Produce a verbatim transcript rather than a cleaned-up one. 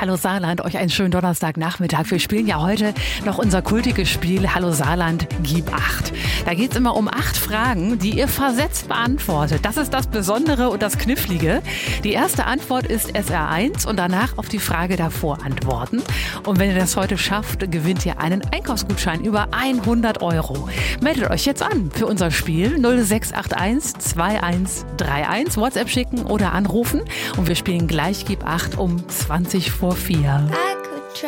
Hallo Saarland, euch einen schönen Donnerstagnachmittag. Wir spielen ja heute noch unser kultiges Spiel Hallo Saarland, gib acht. Da geht es immer um acht Fragen, die ihr versetzt beantwortet. Das ist das Besondere und das Knifflige. Die erste Antwort ist S R eins und danach auf die Frage davor antworten. Und wenn ihr das heute schafft, gewinnt ihr einen Einkaufsgutschein über hundert Euro. Meldet euch jetzt an für unser Spiel null sechs acht eins zwei eins drei eins. WhatsApp schicken oder anrufen. Und wir spielen gleich Gib acht um zwanzig vor vier.